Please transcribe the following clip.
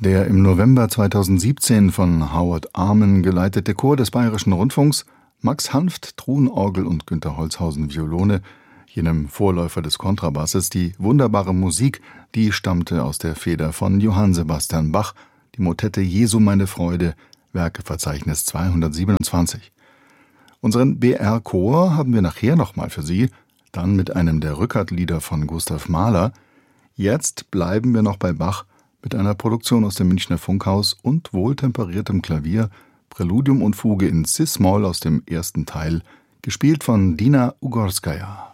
Der im November 2017 von Howard Armen geleitete Chor des Bayerischen Rundfunks, Max Hanft Truhenorgel und Günter Holzhausen Violone, jenem Vorläufer des Kontrabasses, die wunderbare Musik, die stammte aus der Feder von Johann Sebastian Bach, die Motette Jesu meine Freude, Werkeverzeichnis 227. Unseren BR-Chor haben wir nachher nochmal für Sie, dann mit einem der Rückert-Lieder von Gustav Mahler. Jetzt bleiben wir noch bei Bach mit einer Produktion aus dem Münchner Funkhaus und wohltemperiertem Klavier, Präludium und Fuge in Cis-Moll aus dem ersten Teil, gespielt von Dina Ugorskaja.